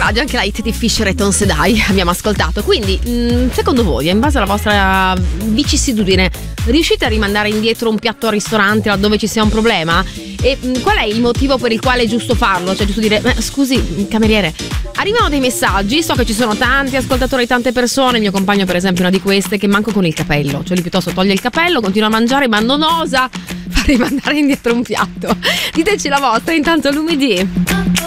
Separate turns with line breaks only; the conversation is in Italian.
messaggi, anche la hit di Fisher e Tons Dai abbiamo ascoltato. Quindi, secondo voi, in base alla vostra vicissitudine, riuscite a rimandare indietro un piatto al ristorante laddove ci sia un problema? E qual è il motivo per il quale è giusto farlo? Cioè, giusto dire, scusi, cameriere, arrivano dei messaggi, so che ci sono tanti ascoltatori, tante persone, il mio compagno per esempio è una di queste, che manco con il capello, cioè lui piuttosto toglie il capello, continua a mangiare, ma non osa far rimandare indietro un piatto. Diteci la vostra, intanto l'Umidì.